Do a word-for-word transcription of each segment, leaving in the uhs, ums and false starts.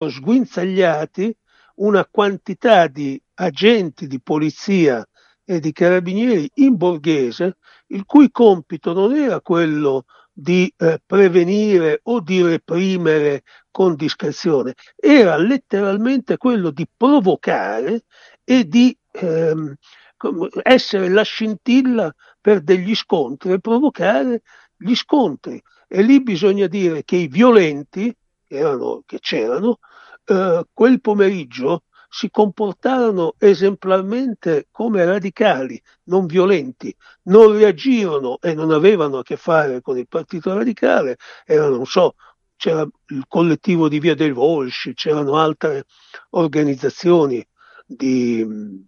sguinzagliati una quantità di agenti di polizia e di carabinieri in Borghese, il cui compito non era quello di eh, prevenire o di reprimere con discrezione, era letteralmente quello di provocare e di ehm, essere la scintilla per degli scontri e provocare gli scontri. E lì bisogna dire che i violenti, che, erano, che c'erano, eh, quel pomeriggio si comportarono esemplarmente come radicali, non violenti, non reagirono e non avevano a che fare con il partito radicale, erano, non so, c'era il collettivo di Via del Volsci, c'erano altre organizzazioni di,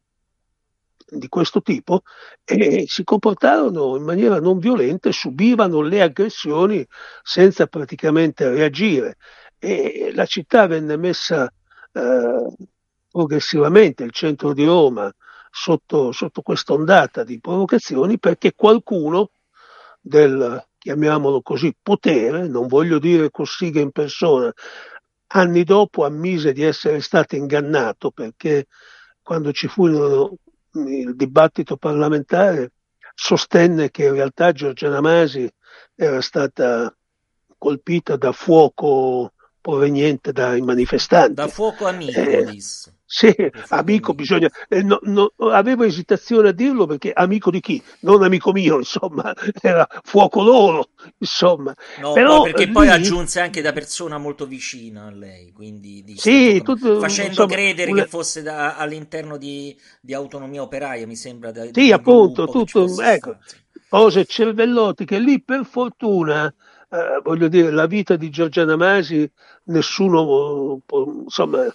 di questo tipo e si comportarono in maniera non violenta e subivano le aggressioni senza praticamente reagire. E la città venne messa eh, progressivamente, il centro di Roma, sotto, sotto questa ondata di provocazioni perché qualcuno del, chiamiamolo così, potere, non voglio dire Cossiga in persona, anni dopo ammise di essere stato ingannato perché quando ci furono il dibattito parlamentare sostenne che in realtà Giorgiana Masi era stata colpita da fuoco proveniente dai Da manifestanti. fuoco amico, Eh, disse. sì, Da fuoco amico amico. bisogna, eh, no- no- avevo esitazione a dirlo perché amico di chi? Non amico mio, insomma, era fuoco loro, insomma. No, poi Però eh, perché poi lì, aggiunse anche da persona molto vicina a lei, quindi dice da sì, fuoco amico, tutto, facendo insomma, credere che una, fosse da- all'interno di, di autonomia operaia, mi sembra, da- di sì, quel appunto, gruppo che ci tutto, fosse ecco, stato. cose cervellotiche. Lì per fortuna, eh, voglio dire, la vita di Giorgiana Masi, nessuno, può- insomma,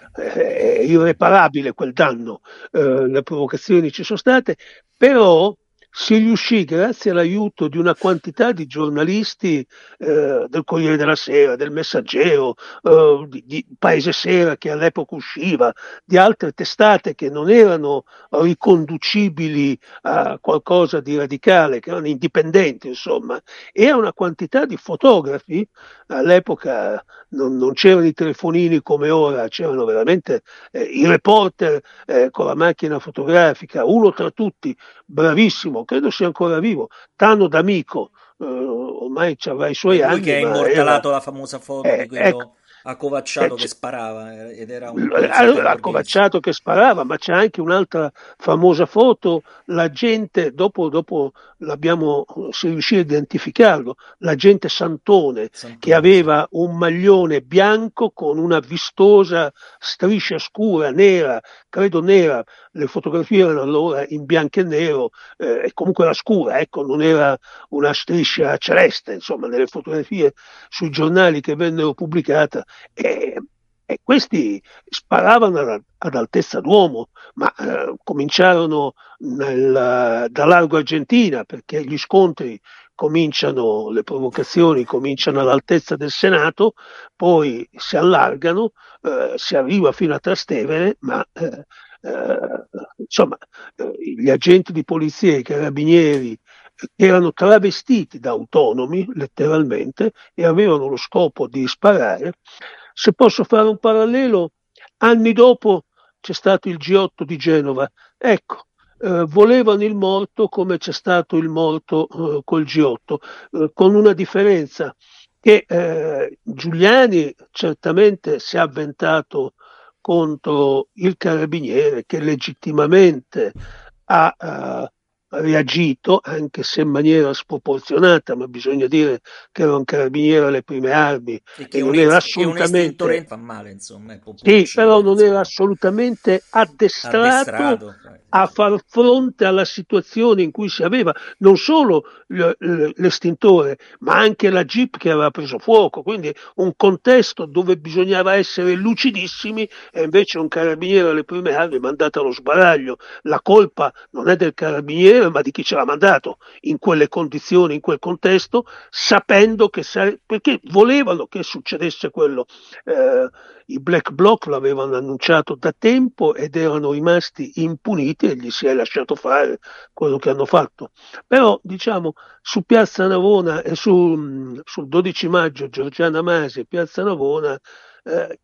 è irreparabile quel danno, eh, le provocazioni ci sono state, però si riuscì, grazie all'aiuto di una quantità di giornalisti eh, del Corriere della Sera, del Messaggero, eh, di, di Paese Sera che all'epoca usciva, di altre testate che non erano riconducibili a qualcosa di radicale, che erano indipendenti, insomma, e a una quantità di fotografi. All'epoca non, non c'erano i telefonini come ora, c'erano veramente eh, i reporter eh, con la macchina fotografica, uno tra tutti, bravissimo, credo sia ancora vivo, Tano D'Amico, eh, ormai avrà i È suoi lui che anni, ha ma era... immortalato la famosa foto di eh, ecco, quello eh, accovacciato che c- sparava eh, ed era un poliziotto in ha borghese. Covacciato che sparava, ma c'è anche un'altra famosa foto, la gente, dopo, dopo l'abbiamo, si riuscì a identificarlo, l'agente Santone, che Santone, sì. aveva un maglione bianco con una vistosa striscia scura, nera, credo nera, le fotografie erano allora in bianco e nero, eh, e comunque era scura, ecco, non era una striscia celeste, insomma, nelle fotografie sui giornali che vennero pubblicate. E, e questi sparavano ad, ad altezza d'uomo, ma eh, cominciarono nel, da largo Argentina perché gli scontri cominciano, le provocazioni cominciano all'altezza del Senato, poi si allargano, eh, si arriva fino a Trastevere, ma eh, eh, insomma eh, gli agenti di polizia e i carabinieri erano travestiti da autonomi, letteralmente, e avevano lo scopo di sparare. Se posso fare un parallelo, anni dopo c'è stato il G otto di Genova. Ecco, eh, volevano il morto come c'è stato il morto eh, col G otto, eh, con una differenza che eh, Giuliani certamente si è avventato contro il carabiniere che legittimamente ha eh, reagito, anche se in maniera sproporzionata, ma bisogna dire che era un carabiniere alle prime armi E e che un, non era est- che un assolutamente, estintore fa male, insomma, e può, può sì, però uccidere, non era insomma. assolutamente addestrato Addestrato. eh, a sì. far fronte alla situazione in cui si aveva non solo l- l- l'estintore, ma anche la Jeep che aveva preso fuoco, quindi un contesto dove bisognava essere lucidissimi e invece un carabiniere alle prime armi è mandato allo sbaraglio. La colpa non è del carabiniere, ma di chi ce l'ha mandato in quelle condizioni, in quel contesto, sapendo che sare- perché volevano che succedesse quello. Eh, I Black Bloc l'avevano annunciato da tempo ed erano rimasti impuniti e gli si è lasciato fare quello che hanno fatto. Però, diciamo, su Piazza Navona e su, sul dodici maggio, Giorgiana Masi e Piazza Navona, eh,